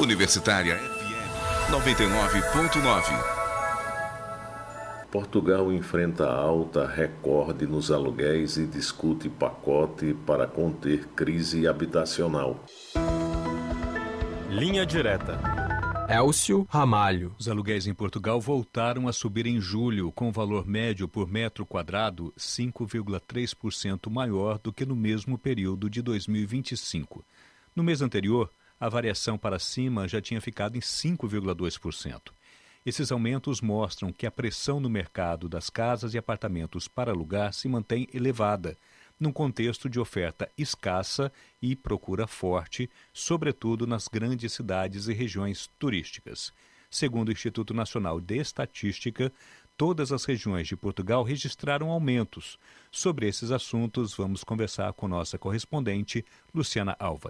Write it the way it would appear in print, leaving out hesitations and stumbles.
Universitária FM 99.9. Portugal enfrenta alta recorde nos aluguéis e discute pacote para conter crise habitacional. Linha Direta. Elcio Ramalho. Os aluguéis em Portugal voltaram a subir em julho, com valor médio por metro quadrado 5,3% maior do que no mesmo período de 2025. No mês anterior, a variação para cima já tinha ficado em 5,2%. Esses aumentos mostram que a pressão no mercado das casas e apartamentos para alugar se mantém elevada, num contexto de oferta escassa e procura forte, sobretudo nas grandes cidades e regiões turísticas. Segundo o Instituto Nacional de Estatística, todas as regiões de Portugal registraram aumentos. Sobre esses assuntos, vamos conversar com nossa correspondente, Luciana Alva.